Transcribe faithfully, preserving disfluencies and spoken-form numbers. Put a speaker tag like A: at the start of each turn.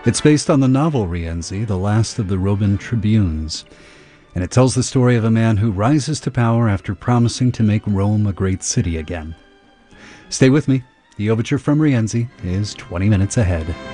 A: It's based on the novel Rienzi, the last of the Roman tribunes, and it tells the story of a man who rises to power after promising to make Rome a great city again. Stay with me. The overture from Rienzi is twenty minutes ahead.